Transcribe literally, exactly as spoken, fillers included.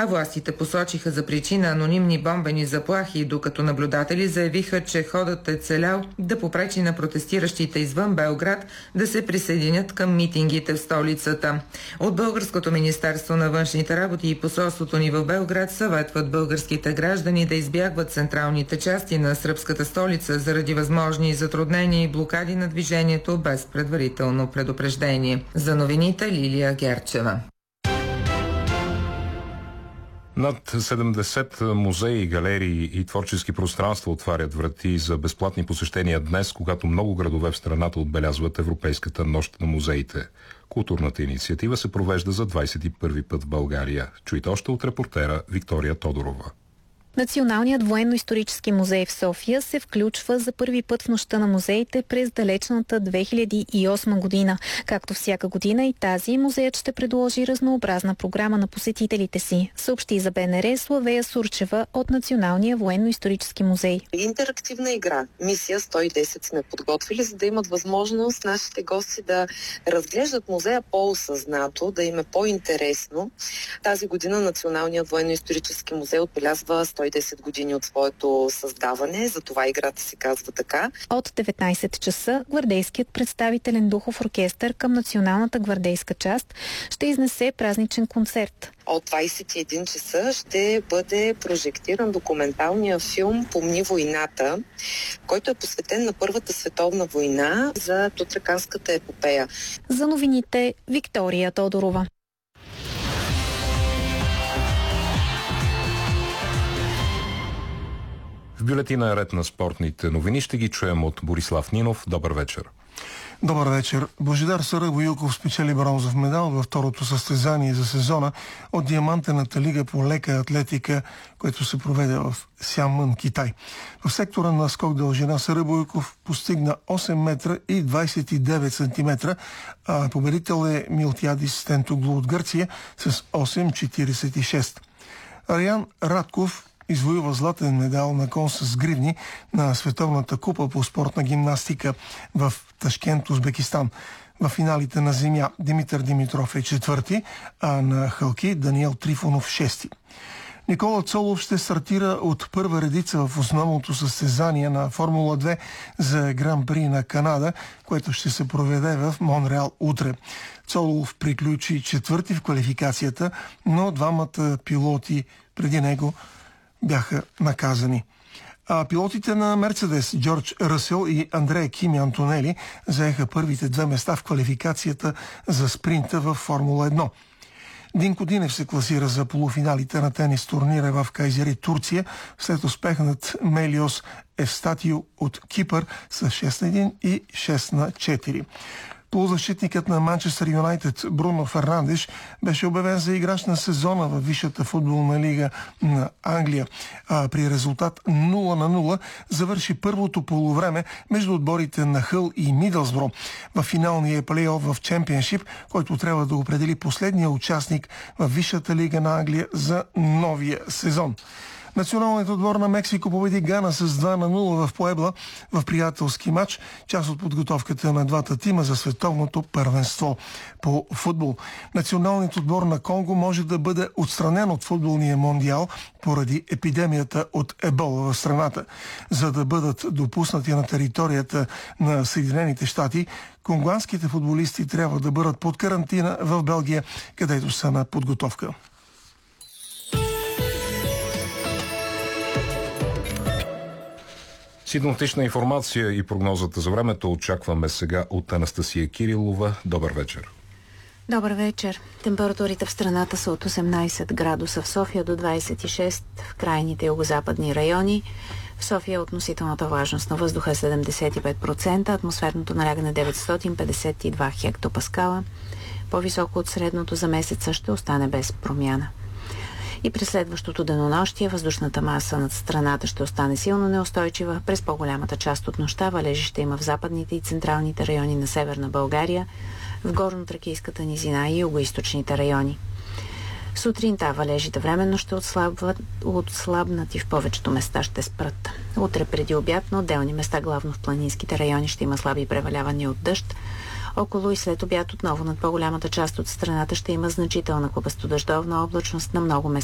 а властите посочиха за причина анонимни бомбени заплахи, докато наблюдатели заявиха, че ходът е целял да попречи на протестиращите извън Белград да се присъединят към митингите в столицата. От Българското министерство на външните работи и посолството ни в Белград съветват българските граждани да избягват централните части на сръбската столица заради възможни затруднения и блокади на движението без предварително предупреждение. За новините Лилия Герчева. Над седемдесет музеи, галерии и творчески пространства отварят врати за безплатни посещения днес, когато много градове в страната отбелязват Европейската нощ на музеите. Културната инициатива се провежда за двадесет и първи път в България. Чуйте още от репортера Виктория Тодорова. Националният военно-исторически музей в София се включва за първи път в нощта на музеите през далечната две хиляди и осма година. Както всяка година и тази, музеят ще предложи разнообразна програма на посетителите си, съобщи за БНР Славея Сурчева от Националния военно-исторически музей. Интерактивна игра. Мисия сто и десет сме подготвили, за да имат възможност нашите гости да разглеждат музея по-осъзнато, да им е по-интересно. Тази година Националният военно-исторически музей отбелязва сто и десет години от своето създаване, затова играта се казва така. От деветнадесет часа гвардейският представителен духов оркестър към Националната гвардейска част ще изнесе празничен концерт. От двадесет и един часа ще бъде прожектиран документалния филм "Помни войната", който е посветен на Първата световна война за Тутраканската епопея. За новините Виктория Тодорова. В бюлетина ред на спортните новини ще ги чуем от Борислав Нинов. Добър вечер. Добър вечер. Божидар Сарабоюков спечели бронзов медал във второто състезание за сезона от Диамантената лига по лека атлетика, което се проведе в Сянмън, Китай. В сектора на скок дължина Сарабоюков постигна осем метра и двадесет и девет сантиметра, а победител е Милтиадис Тентоглу от Гърция с осем четиридесет и шест. Ариян Радков извоюва златен медал на кон с гривни на Световната купа по спортна гимнастика в Ташкент, Узбекистан. В финалите на земя Димитър Димитров е четвърти, а на хълки Даниел Трифонов шести. Никола Цолов ще стартира от първа редица в основното състезание на Формула две за Гран-при на Канада, което ще се проведе в Монреал утре. Цолов приключи четвърти в квалификацията, но двамата пилоти преди него бяха наказани. А пилотите на Мерцедес Джордж Ръсел и Андреа Кими Антонели заеха първите две места в квалификацията за спринта в Формула едно. Динко Динев се класира за полуфиналите на тенис турнира в Кайзери, Турция, след успех над Мелиос Евстатио от Кипър с шест на едно и шест на четири. Полузащитникът на Манчестър Юнайтед Бруно Фернандеш беше обявен за играч на сезона във Висшата футболна лига на Англия. А при резултат нула на нула завърши първото полувреме между отборите на Хъл и Мидълсбро в финалния плейоф в Чемпионшип, който трябва да определи последния участник във Висшата лига на Англия за новия сезон. Националният отбор на Мексико победи Гана с два на нула в Пуебла в приятелски матч, част от подготовката на двата тима за световното първенство по футбол. Националният отбор на Конго може да бъде отстранен от футболния мондиал поради епидемията от ебола в страната. За да бъдат допуснати на територията на Съединените щати, конгуанските футболисти трябва да бъдат под карантина в Белгия, където са на подготовка. Синоптична информация и прогнозата за времето очакваме сега от Анастасия Кирилова. Добър вечер. Добър вечер. Температурите в страната са от осемнадесет градуса в София до двадесет и шест в крайните югозападни райони. В София относителната влажност на въздуха е седемдесет и пет процента, атмосферното налягане деветстотин петдесет и два хектопаскала. По-високо от средното за месеца ще остане без промяна. И през следващото денонощие въздушната маса над страната ще остане силно неустойчива. През по-голямата част от нощта валежи ще има в западните и централните райони на Северна България, в горно-тракийската низина и югоизточните райони. Сутринта валежите временно ще отслабват, отслабнат и в повечето места ще спрат. Утре преди обяд на отделни места, главно в планинските райони, ще има слаби превалявания от дъжд. Около и след обяд отново над по-голямата част от страната ще има значителна купестодъждовна облачност на много места.